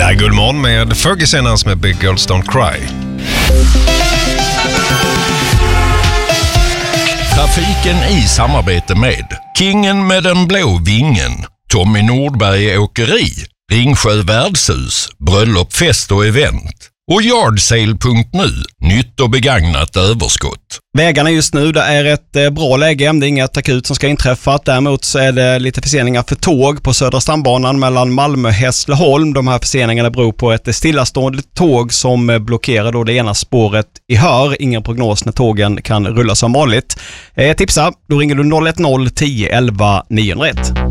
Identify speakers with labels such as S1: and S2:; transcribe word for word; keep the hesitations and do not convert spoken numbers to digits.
S1: här är Guldmorgon med Fergie med Big Girls Don't Cry.
S2: Trafiken i samarbete med Kingen med den blå vingen, Tommy Nordberg Åkeri, Ringsjö Värdshus, Bröllop, fest och event och Yardsale punkt nu, nytt och begagnat överskott.
S3: Vägarna just nu, det är ett bra läge, det är inget akut som ska inträffa. Däremot så är det lite förseningar för tåg på Södra stambanan mellan Malmö och Hässleholm. De här förseningarna beror på ett stillastående tåg som blockerar då det ena spåret i Hör. Ingen prognos när tågen kan rulla som vanligt. Eh, tipsa, då ringer du noll ett noll tio elva niohundraett.